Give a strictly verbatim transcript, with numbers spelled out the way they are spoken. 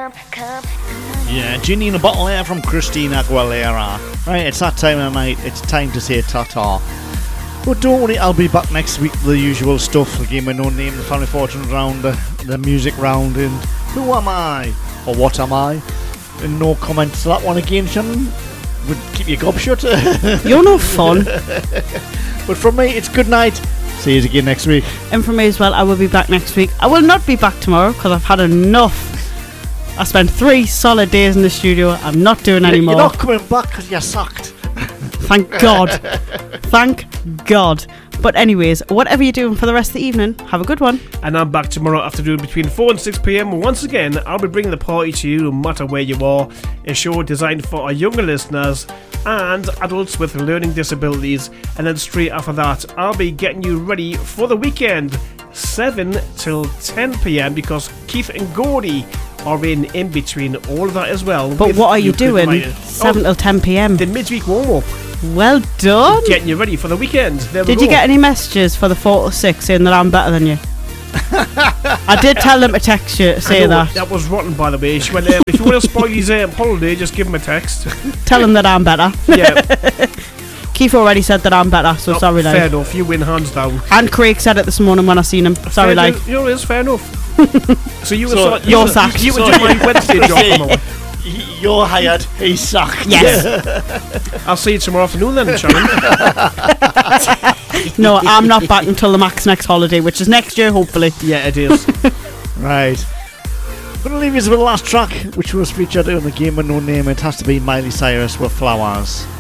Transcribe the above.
Yeah, Ginny in a Bottle there from Christina Aguilera. Right, it's that time of the night. It's time to say ta-ta. But don't worry, I'll be back next week with the usual stuff. The Game of No Name, the Family Fortune round, the, the music round, and who am I? Or what am I? And no comments to that one again, Shannon. Would keep your gob shut. You're no fun. But from me, it's good night. See you again next week. And from me as well, I will be back next week. I will not be back tomorrow because I've had enough. I spent three solid days in the studio. I'm not doing any more. You're not coming back because you're sucked. Thank God. Thank God. But anyways, whatever you're doing for the rest of the evening, have a good one. And I'm back tomorrow afternoon between four and six p.m. Once again, I'll be bringing the party to you no matter where you are. A show designed for our younger listeners and adults with learning disabilities. And then straight after that, I'll be getting you ready for the weekend, seven till ten p.m. because Keith and Gordy are in in between all of that as well. But what are you doing seven till ten p.m? The midweek warm-up. Well done. Getting you ready for the weekend. There we Did go. you get any messages for the four to six saying that I'm better than you? I did tell them to text you, say that. That was rotten, by the way. She went, um, if you want to spoil his um, holiday, just give him a text. Tell them that I'm better. Yeah. Keith already said that I'm better, so Oh, sorry, like. fair enough, you win hands down. And Craig said it this morning when I seen him. Sorry, fair like. You know, it's fair enough. So you So were so, you're sacked. You, you So were doing my Wednesday job tomorrow. You're hired. He's sucked. Yes. I'll see you tomorrow afternoon then, Shannon. No, I'm not back until the Max next holiday, which is next year, hopefully. Yeah, it is. Right. I'm going to leave you with the last track, which was featured on the Game of No Name. It has to be Miley Cyrus with Flowers.